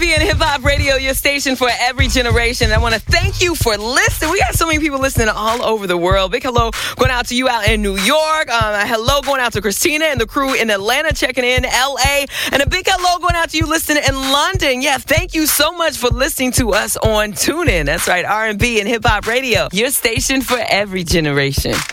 R&B and Hip Hop Radio, your station for every generation. I want to thank you for listening. We got so many people listening all over the world. Big hello going out to you out in New York. Hello going out to Christina and the crew in Atlanta checking in, LA. And a big hello going out to you listening in London. Yeah, thank you so much for listening to us on TuneIn. That's right, R&B and Hip Hop Radio, your station for every generation.